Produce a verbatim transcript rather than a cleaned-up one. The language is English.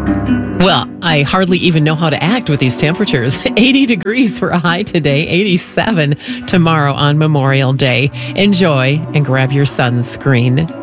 Well, I hardly even know how to act with these temperatures. eighty degrees for a high today, eighty-seven tomorrow on Memorial Day. Enjoy and grab your sunscreen.